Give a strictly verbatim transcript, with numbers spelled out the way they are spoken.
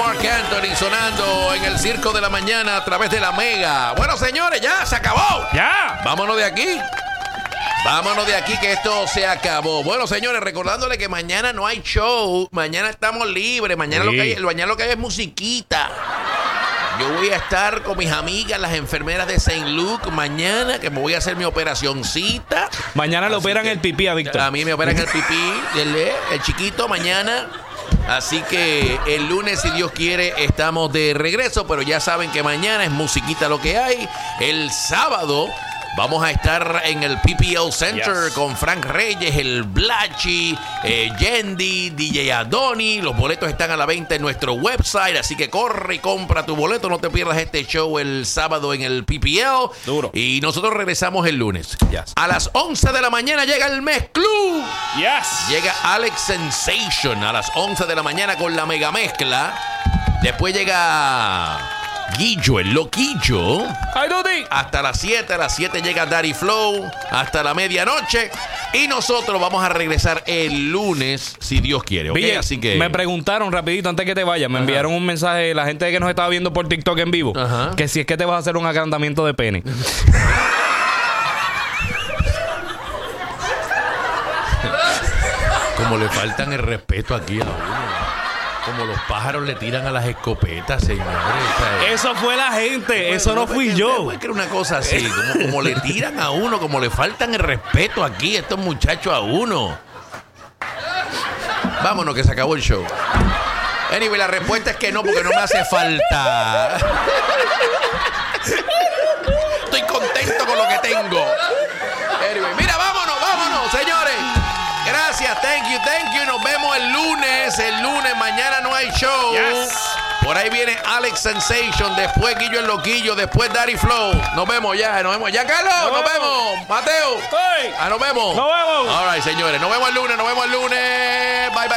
Mark Anthony sonando en el Circo de la Mañana a través de la Mega. Bueno, señores, ya se acabó. Ya. Vámonos de aquí. Vámonos de aquí que esto se acabó. Bueno, señores, recordándole que mañana no hay show. Mañana estamos libres. Mañana, Sí. lo, que hay, mañana lo que hay es musiquita. Yo voy a estar con mis amigas, las enfermeras de Saint Luke, mañana, que me voy a hacer mi operacioncita. Mañana le Así operan que el pipí a Víctor. A mí me operan el pipí, el, el chiquito, mañana. Así que el lunes, si Dios quiere, estamos de regreso. Pero ya saben que mañana es musiquita lo que hay. El sábado vamos a estar en el P P L Center Yes. con Frank Reyes, el Blachi, eh, Yendi, D J Adoni. Los boletos están a la venta en nuestro website, así que corre y compra tu boleto. No te pierdas este show el sábado en el P P L. Duro. Y nosotros regresamos el lunes. Yes. A las once de la mañana llega el Mezclú. Yes. Llega Alex Sensation a las once de la mañana con la mega mezcla. Después llega Guillo, el loquillo. Ay, Duty. Hasta las siete, a las siete llega Daddy Flow, hasta la medianoche. Y nosotros vamos a regresar el lunes, si Dios quiere, ¿ok? Ville, Así que me preguntaron rapidito antes que te vayas. Me Ajá. enviaron un mensaje, la gente que nos estaba viendo por TikTok en vivo, Ajá. que si es que te vas a hacer un agrandamiento de pene. como le faltan el respeto aquí a uno. Como los pájaros le tiran a las escopetas, señores. O sea, Eso fue la gente, eso no fui yo. Puede creer una cosa así, como, como le tiran a uno, como le faltan el respeto aquí estos muchachos a uno. Vámonos, que se acabó el show. Anyway, la respuesta es que no, porque no me hace falta. Estoy contento con lo que tengo. Anyway, mira, vámonos, vámonos, señores. Gracias, thank you, thank you. Nos vemos el lunes. El lunes, mañana no hay show. Yes. Por ahí viene Alex Sensation, después Guillo el Loquillo, después Daddy Flow. Nos vemos ya, nos vemos ya, Carlos. Nos, Nos vemos. vemos. Mateo. Hey. Ah, nos vemos. Nos vemos. All right, señores. Nos vemos el lunes, nos vemos el lunes. Bye, bye.